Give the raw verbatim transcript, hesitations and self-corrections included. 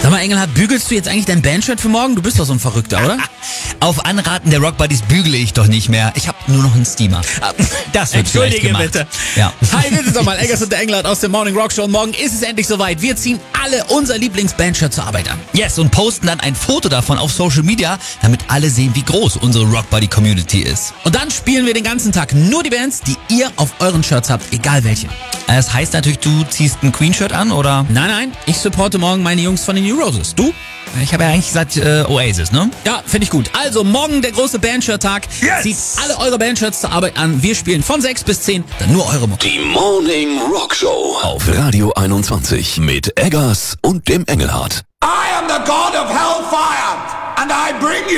Sag mal, Engelhardt, bügelst du jetzt eigentlich dein Bandshirt für morgen? Du bist doch so ein Verrückter, oder? Auf Anraten der Rock Buddies bügele ich doch nicht mehr. Ich habe nur noch einen Steamer. Das wird vielleicht Entschuldige gemacht. bitte. Ja. Hi, wir sind nochmal Eggers und der Engelhardt aus der Morning Rock Show. Und morgen ist es endlich soweit. Wir ziehen alle unser Lieblings-Bandshirt zur Arbeit an. Yes, und posten dann ein Foto davon auf Social Media, damit alle sehen, wie groß unsere Rock Buddy Community ist. Und dann spielen wir den ganzen Tag nur die Bands, die ihr auf euren Shirts habt, egal welche. Das heißt natürlich, du ziehst ein Queen-Shirt an, oder? Nein, nein, ich supporte morgen meine Jungs von den New Roses. Du? Ich habe ja eigentlich gesagt äh, Oasis, ne? Ja, finde ich gut. Also morgen der große Bandshirt-Tag. Yes! Zieht alle eure Bandshirts zur Arbeit an. Wir spielen von sechs bis zehn, dann nur eure Mucke. Die Morning Rock Show auf Radio einundzwanzig mit Eggers und dem Engelhardt. I am the god of hellfire and I bring you